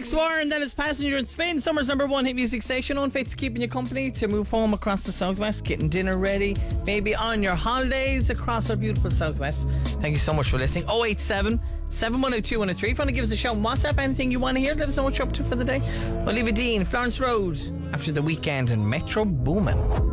next Warren, then it's Passenger in Spain, summer's number one hit music station. Unfit's keeping you company to move home across the southwest, getting dinner ready, maybe on your holidays across our beautiful southwest. Thank you so much for listening. 087 710 2103. If you want to give us a shout on WhatsApp, anything you want to hear, let us know what you're up to for the day. Olivia Dean, Florence Road, after the weekend, and Metro Boomin.